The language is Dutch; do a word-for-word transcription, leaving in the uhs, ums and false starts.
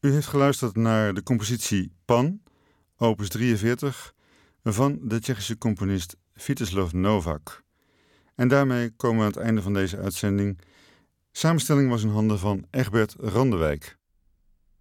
U heeft geluisterd naar de compositie Pan, opus drieënveertig, van de Tsjechische componist Vítězslav Novák. En daarmee komen we aan het einde van deze uitzending. Samenstelling was in handen van Egbert Randewijk.